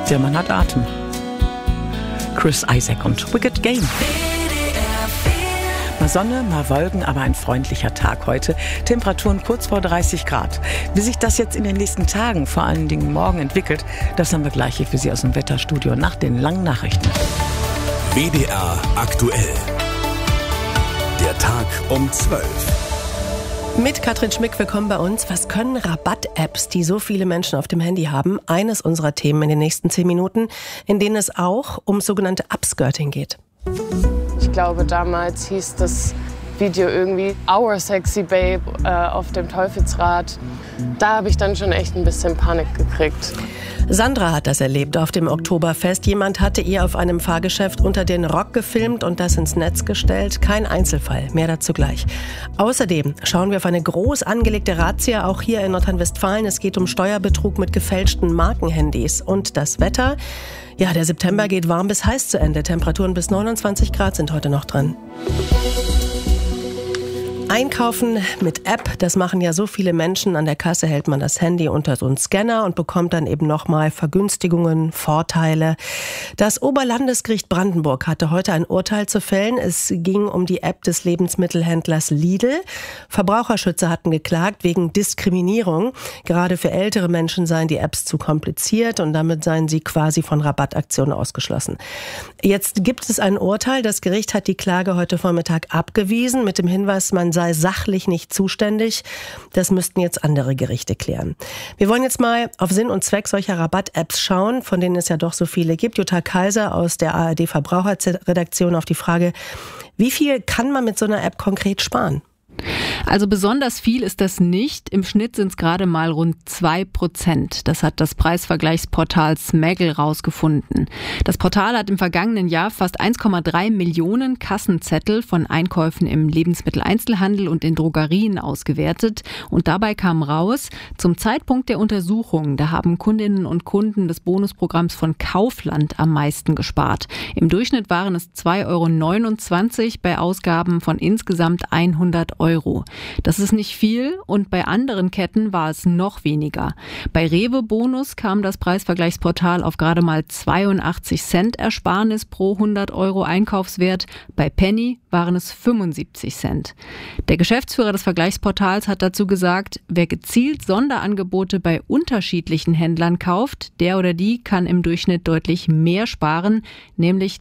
Der Mann hat Atem. Chris Isaak und Wicked Game. Mal Sonne, mal Wolken, aber ein freundlicher Tag heute. Temperaturen kurz vor 30 Grad. Wie sich das jetzt in den nächsten Tagen, vor allen Dingen morgen, entwickelt, das haben wir gleich hier für Sie aus dem Wetterstudio nach den langen Nachrichten. WDR aktuell. Der Tag um 12. Mit Katrin Schmick, willkommen bei uns. Was können Rabatt-Apps, die so viele Menschen auf dem Handy haben? Eines unserer Themen in den nächsten 10 Minuten, in denen es auch um sogenannte Upskirting geht. Ich glaube, damals hieß das Video irgendwie Our Sexy Babe auf dem Teufelsrad. Da habe ich dann schon echt ein bisschen Panik gekriegt. Sandra hat das erlebt auf dem Oktoberfest. Jemand hatte ihr auf einem Fahrgeschäft unter den Rock gefilmt und das ins Netz gestellt. Kein Einzelfall, mehr dazu gleich. Außerdem schauen wir auf eine groß angelegte Razzia, auch hier in Nordrhein-Westfalen. Es geht um Steuerbetrug mit gefälschten Markenhandys. Und das Wetter? Ja, der September geht warm bis heiß zu Ende. Temperaturen bis 29 Grad sind heute noch drin. Einkaufen mit App, das machen ja so viele Menschen. An der Kasse hält man das Handy unter so einen Scanner und bekommt dann eben nochmal Vergünstigungen, Vorteile. Das Oberlandesgericht Brandenburg hatte heute ein Urteil zu fällen. Es ging um die App des Lebensmittelhändlers Lidl. Verbraucherschützer hatten geklagt wegen Diskriminierung. Gerade für ältere Menschen seien die Apps zu kompliziert und damit seien sie quasi von Rabattaktionen ausgeschlossen. Jetzt gibt es ein Urteil. Das Gericht hat die Klage heute Vormittag abgewiesen mit dem Hinweis, man sei sachlich nicht zuständig. Das müssten jetzt andere Gerichte klären. Wir wollen jetzt mal auf Sinn und Zweck solcher Rabatt-Apps schauen, von denen es ja doch so viele gibt. Jutta Kaiser aus der ARD-Verbraucherredaktion auf die Frage, wie viel kann man mit so einer App konkret sparen? Also besonders viel ist das nicht. Im Schnitt sind es gerade mal rund 2%. Das hat das Preisvergleichsportal Smaggle rausgefunden. Das Portal hat im vergangenen Jahr fast 1,3 Millionen Kassenzettel von Einkäufen im Lebensmitteleinzelhandel und in Drogerien ausgewertet. Und dabei kam raus, zum Zeitpunkt der Untersuchung, da haben Kundinnen und Kunden des Bonusprogramms von Kaufland am meisten gespart. Im Durchschnitt waren es 2,29 € bei Ausgaben von insgesamt 100 €. Das ist nicht viel und bei anderen Ketten war es noch weniger. Bei Rewe Bonus kam das Preisvergleichsportal auf gerade mal 82 Cent Ersparnis pro 100 € Einkaufswert. Bei Penny waren es 75 Cent. Der Geschäftsführer des Vergleichsportals hat dazu gesagt, wer gezielt Sonderangebote bei unterschiedlichen Händlern kauft, der oder die kann im Durchschnitt deutlich mehr sparen, nämlich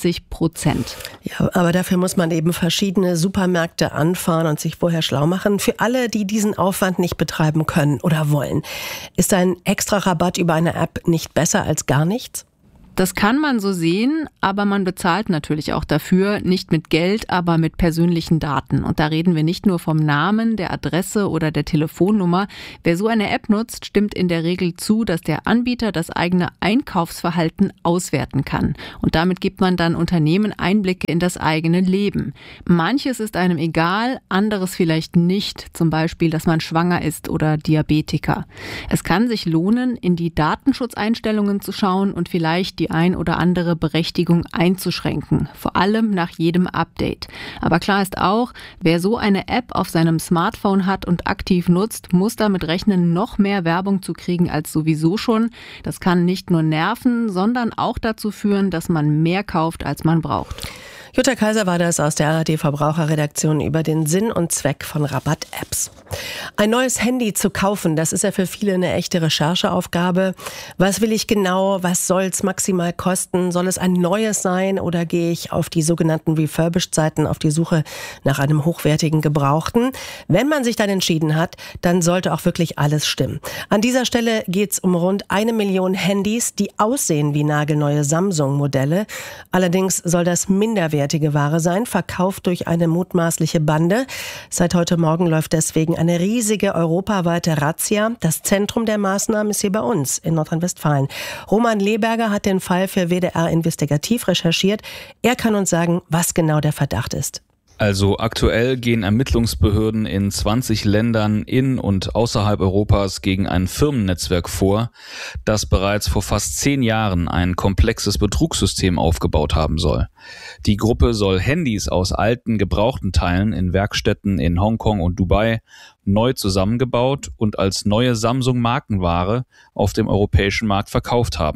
30%. Ja, aber dafür muss man eben verschiedene Supermärkte anfahren und sich vorher schlau machen. Für alle, die diesen Aufwand nicht betreiben können oder wollen, ist ein extra Rabatt über eine App nicht besser als gar nichts? Das kann man so sehen, aber man bezahlt natürlich auch dafür, nicht mit Geld, aber mit persönlichen Daten. Und da reden wir nicht nur vom Namen, der Adresse oder der Telefonnummer. Wer so eine App nutzt, stimmt in der Regel zu, dass der Anbieter das eigene Einkaufsverhalten auswerten kann. Und damit gibt man dann Unternehmen Einblicke in das eigene Leben. Manches ist einem egal, anderes vielleicht nicht. Zum Beispiel, dass man schwanger ist oder Diabetiker. Es kann sich lohnen, in die Datenschutzeinstellungen zu schauen und vielleicht die ein oder andere Berechtigung einzuschränken, vor allem nach jedem Update. Aber klar ist auch, wer so eine App auf seinem Smartphone hat und aktiv nutzt, muss damit rechnen, noch mehr Werbung zu kriegen als sowieso schon. Das kann nicht nur nerven, sondern auch dazu führen, dass man mehr kauft, als man braucht. Jutta Kaiser war das aus der ARD-Verbraucherredaktion über den Sinn und Zweck von Rabatt-Apps. Ein neues Handy zu kaufen, das ist ja für viele eine echte Rechercheaufgabe. Was will ich genau? Was soll es maximal kosten? Soll es ein neues sein oder gehe ich auf die sogenannten Refurbished-Seiten auf die Suche nach einem hochwertigen Gebrauchten? Wenn man sich dann entschieden hat, dann sollte auch wirklich alles stimmen. An dieser Stelle geht es um rund 1 Million Handys, die aussehen wie nagelneue Samsung-Modelle. Allerdings soll das minderwertige Ware sein, verkauft durch eine mutmaßliche Bande. Seit heute Morgen läuft deswegen eine riesige europaweite Razzia. Das Zentrum der Maßnahmen ist hier bei uns in Nordrhein-Westfalen. Roman Leberger hat den Fall für WDR investigativ recherchiert. Er kann uns sagen, was genau der Verdacht ist. Also aktuell gehen Ermittlungsbehörden in 20 Ländern in und außerhalb Europas gegen ein Firmennetzwerk vor, das bereits vor fast 10 Jahren ein komplexes Betrugssystem aufgebaut haben soll. Die Gruppe soll Handys aus alten, gebrauchten Teilen in Werkstätten in Hongkong und Dubai neu zusammengebaut und als neue Samsung-Markenware auf dem europäischen Markt verkauft haben.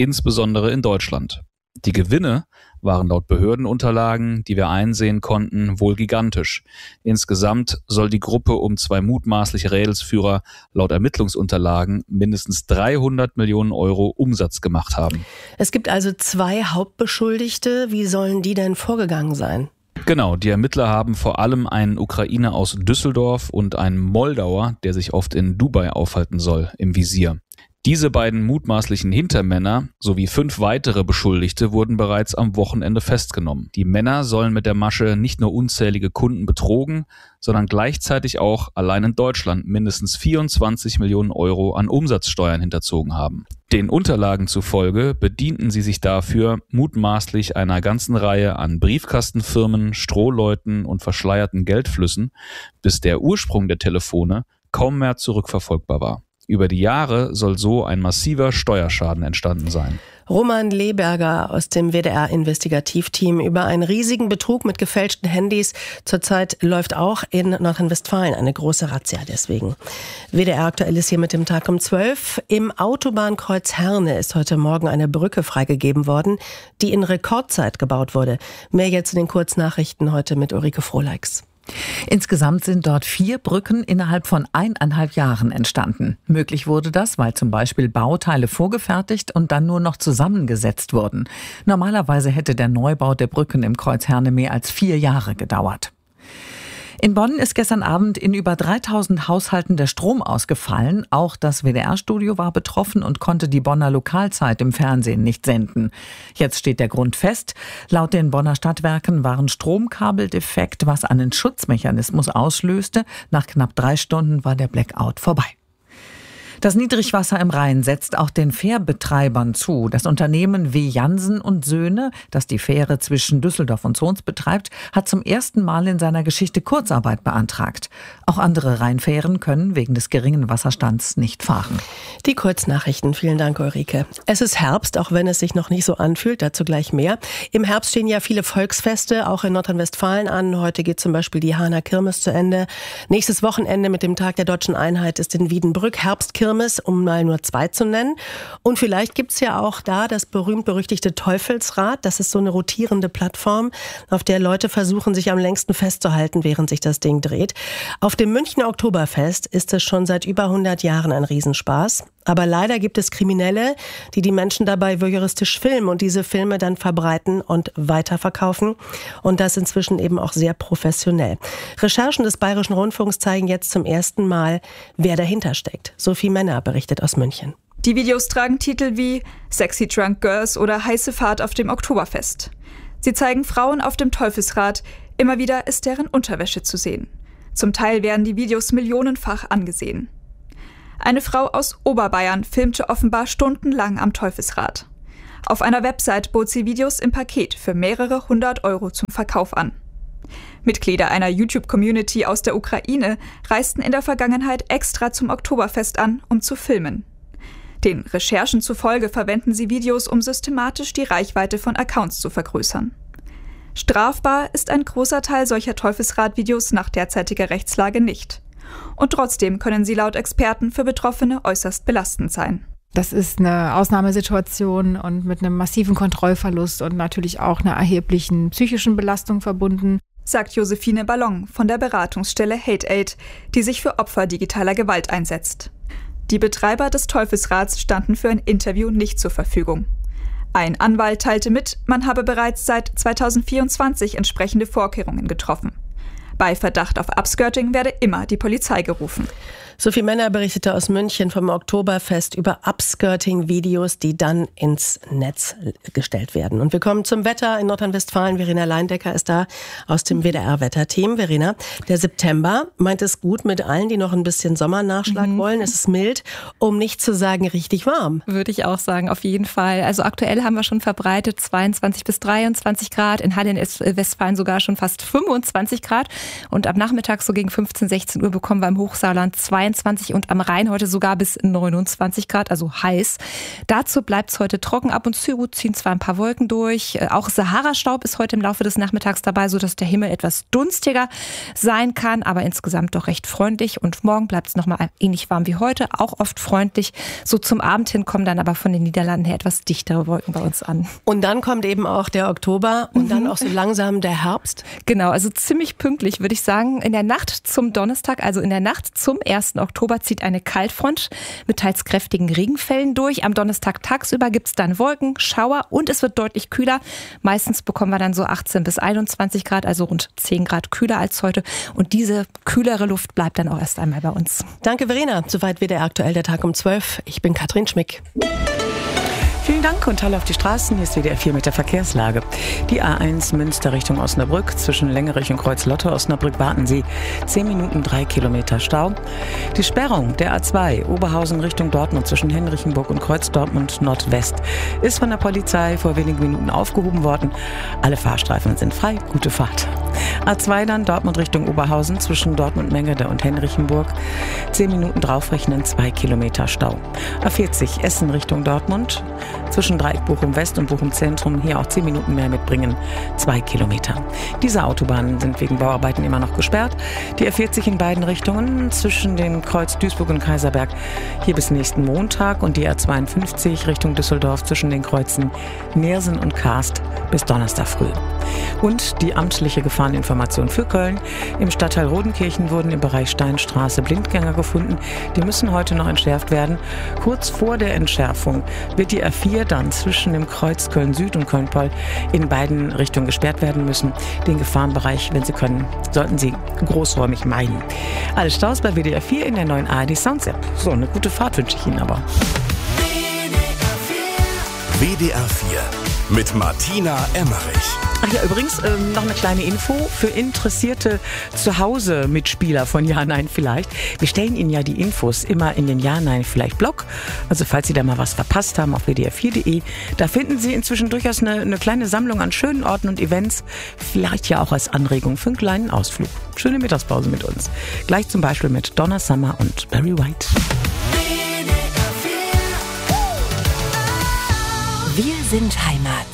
insbesondere in Deutschland. Die Gewinne waren laut Behördenunterlagen, die wir einsehen konnten, wohl gigantisch. Insgesamt soll die Gruppe um 2 mutmaßliche Rädelsführer laut Ermittlungsunterlagen mindestens 300 Millionen Euro Umsatz gemacht haben. Es gibt also 2 Hauptbeschuldigte. Wie sollen die denn vorgegangen sein? Genau, die Ermittler haben vor allem einen Ukrainer aus Düsseldorf und einen Moldauer, der sich oft in Dubai aufhalten soll, im Visier. Diese beiden mutmaßlichen Hintermänner sowie 5 weitere Beschuldigte wurden bereits am Wochenende festgenommen. Die Männer sollen mit der Masche nicht nur unzählige Kunden betrogen, sondern gleichzeitig auch allein in Deutschland mindestens 24 Millionen Euro an Umsatzsteuern hinterzogen haben. Den Unterlagen zufolge bedienten sie sich dafür mutmaßlich einer ganzen Reihe an Briefkastenfirmen, Strohleuten und verschleierten Geldflüssen, bis der Ursprung der Telefone kaum mehr zurückverfolgbar war. Über die Jahre soll so ein massiver Steuerschaden entstanden sein. Roman Lehberger aus dem WDR-Investigativteam über einen riesigen Betrug mit gefälschten Handys. Zurzeit läuft auch in Nordrhein-Westfalen eine große Razzia deswegen. WDR aktuell ist hier mit dem Tag um 12. Im Autobahnkreuz Herne ist heute Morgen eine Brücke freigegeben worden, die in Rekordzeit gebaut wurde. Mehr jetzt in den Kurznachrichten heute mit Ulrike Frohleix. Insgesamt sind dort 4 Brücken innerhalb von 1,5 Jahren entstanden. Möglich wurde das, weil zum Beispiel Bauteile vorgefertigt und dann nur noch zusammengesetzt wurden. Normalerweise hätte der Neubau der Brücken im Kreuz Herne mehr als 4 Jahre gedauert. In Bonn ist gestern Abend in über 3000 Haushalten der Strom ausgefallen. Auch das WDR-Studio war betroffen und konnte die Bonner Lokalzeit im Fernsehen nicht senden. Jetzt steht der Grund fest. Laut den Bonner Stadtwerken waren Stromkabel defekt, was einen Schutzmechanismus auslöste. Nach knapp 3 Stunden war der Blackout vorbei. Das Niedrigwasser im Rhein setzt auch den Fährbetreibern zu. Das Unternehmen W. Jansen und Söhne, das die Fähre zwischen Düsseldorf und Zons betreibt, hat zum ersten Mal in seiner Geschichte Kurzarbeit beantragt. Auch andere Rheinfähren können wegen des geringen Wasserstands nicht fahren. Die Kurznachrichten. Vielen Dank, Ulrike. Es ist Herbst, auch wenn es sich noch nicht so anfühlt. Dazu gleich mehr. Im Herbst stehen ja viele Volksfeste, auch in Nordrhein-Westfalen an. Heute geht zum Beispiel die Hahner Kirmes zu Ende. Nächstes Wochenende mit dem Tag der Deutschen Einheit ist in Wiedenbrück Herbstkirmes, um mal nur 2 zu nennen. Und vielleicht gibt's ja auch da das berühmt-berüchtigte Teufelsrad. Das ist so eine rotierende Plattform, auf der Leute versuchen, sich am längsten festzuhalten, während sich das Ding dreht. Auf dem Münchner Oktoberfest ist es schon seit über 100 Jahren ein Riesenspaß. Aber leider gibt es Kriminelle, die die Menschen dabei voyeuristisch filmen und diese Filme dann verbreiten und weiterverkaufen. Und das inzwischen eben auch sehr professionell. Recherchen des Bayerischen Rundfunks zeigen jetzt zum ersten Mal, wer dahinter steckt. Sophie Männer berichtet aus München. Die Videos tragen Titel wie Sexy Drunk Girls oder Heiße Fahrt auf dem Oktoberfest. Sie zeigen Frauen auf dem Teufelsrad. Immer wieder ist deren Unterwäsche zu sehen. Zum Teil werden die Videos millionenfach angesehen. Eine Frau aus Oberbayern filmte offenbar stundenlang am Teufelsrad. Auf einer Website bot sie Videos im Paket für mehrere 100 Euro zum Verkauf an. Mitglieder einer YouTube-Community aus der Ukraine reisten in der Vergangenheit extra zum Oktoberfest an, um zu filmen. Den Recherchen zufolge verwenden sie Videos, um systematisch die Reichweite von Accounts zu vergrößern. Strafbar ist ein großer Teil solcher Teufelsrad-Videos nach derzeitiger Rechtslage nicht. Und trotzdem können sie laut Experten für Betroffene äußerst belastend sein. Das ist eine Ausnahmesituation und mit einem massiven Kontrollverlust und natürlich auch einer erheblichen psychischen Belastung verbunden, sagt Josephine Ballon von der Beratungsstelle Hate Aid, die sich für Opfer digitaler Gewalt einsetzt. Die Betreiber des Teufelsrads standen für ein Interview nicht zur Verfügung. Ein Anwalt teilte mit, man habe bereits seit 2024 entsprechende Vorkehrungen getroffen. Bei Verdacht auf Upskirting werde immer die Polizei gerufen. Sophie Männer berichtete aus München vom Oktoberfest über Upskirting-Videos, die dann ins Netz gestellt werden. Und wir kommen zum Wetter in Nordrhein-Westfalen. Verena Leindecker ist da aus dem WDR-Wetterteam. Verena, der September meint es gut mit allen, die noch ein bisschen Sommernachschlag wollen. Es ist mild, um nicht zu sagen richtig warm. Würde ich auch sagen, auf jeden Fall. Also aktuell haben wir schon verbreitet 22 bis 23 Grad. In Halle in Westfalen sogar schon fast 25 Grad. Und ab Nachmittag so gegen 15, 16 Uhr bekommen wir im Hochsauerland 22 22 und am Rhein heute sogar bis 29 Grad, also heiß. Dazu bleibt es heute trocken. Ab und zu ziehen zwar ein paar Wolken durch. Auch Sahara-Staub ist heute im Laufe des Nachmittags dabei, sodass der Himmel etwas dunstiger sein kann, aber insgesamt doch recht freundlich. Und morgen bleibt es nochmal ähnlich warm wie heute, auch oft freundlich. So zum Abend hin kommen dann aber von den Niederlanden her etwas dichtere Wolken bei uns an. Und dann kommt eben auch der Oktober und dann auch so langsam der Herbst. Genau, also ziemlich pünktlich, würde ich sagen. In der Nacht zum Donnerstag, also in der Nacht zum 1. Oktober zieht eine Kaltfront mit teils kräftigen Regenfällen durch. Am Donnerstag tagsüber gibt es dann Wolken, Schauer und es wird deutlich kühler. Meistens bekommen wir dann so 18 bis 21 Grad, also rund 10 Grad kühler als heute. Und diese kühlere Luft bleibt dann auch erst einmal bei uns. Danke, Verena. Soweit WDR aktuell, der Tag um 12. Ich bin Katrin Schmick. Vielen Dank und Hallo auf die Straßen. Hier ist WDR 4 mit der Verkehrslage. Die A1 Münster Richtung Osnabrück zwischen Längerich und Kreuz-Lotte Osnabrück-Bartensee 10 Minuten 3 Kilometer Stau. Die Sperrung der A2 Oberhausen Richtung Dortmund zwischen Henrichenburg und Kreuz-Dortmund Nordwest ist von der Polizei vor wenigen Minuten aufgehoben worden. Alle Fahrstreifen sind frei. Gute Fahrt. A2 dann Dortmund Richtung Oberhausen zwischen Dortmund-Mengede und Henrichenburg 10 Minuten draufrechnen, 2 Kilometer Stau. A40 Essen Richtung Dortmund zwischen Dreieck Bochum West und Bochum Zentrum hier auch 10 Minuten mehr mitbringen, 2 Kilometer. Diese Autobahnen sind wegen Bauarbeiten immer noch gesperrt. Die A40 in beiden Richtungen zwischen dem Kreuz Duisburg und Kaiserberg hier bis nächsten Montag und die A52 Richtung Düsseldorf zwischen den Kreuzen Neersen und Karst bis Donnerstag früh. Und die amtliche Gefahreninformation für Köln. Im Stadtteil Rodenkirchen wurden im Bereich Steinstraße Blindgänger gefunden. Die müssen heute noch entschärft werden. Kurz vor der Entschärfung wird die A4 dann zwischen dem Kreuz Köln Süd und Köln Poll in beiden Richtungen gesperrt werden müssen. Den Gefahrenbereich, wenn Sie können, sollten Sie großräumig meiden. Alle Staus bei WDR 4 in der neuen ARD Sounds App. So, eine gute Fahrt wünsche ich Ihnen aber. WDR 4 mit Martina Emmerich. Ach ja, übrigens noch eine kleine Info für interessierte Zuhause-Mitspieler von Ja, Nein, Vielleicht. Wir stellen Ihnen ja die Infos immer in den Ja, Nein, Vielleicht Blog. Also falls Sie da mal was verpasst haben auf wdr4.de, da finden Sie inzwischen durchaus eine kleine Sammlung an schönen Orten und Events. Vielleicht ja auch als Anregung für einen kleinen Ausflug. Schöne Mittagspause mit uns. Gleich zum Beispiel mit Donna Summer und Barry White. Wir sind Heimat.